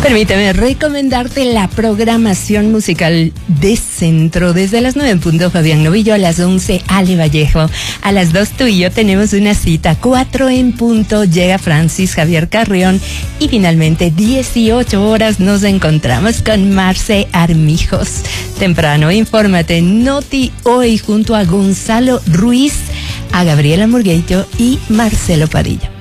Permíteme recomendarte la programación musical de Centro. Desde las 9 Fabián Novillo, a las 11 Ale Vallejo, a las 2 tú y yo tenemos una cita, 4 llega Francis Javier Carrión y finalmente 18 horas nos encontramos con Marce Armijos. Temprano, infórmate, Noti Hoy junto a Gonzalo Ruiz, a Gabriela Murgueito y Marcelo Padilla.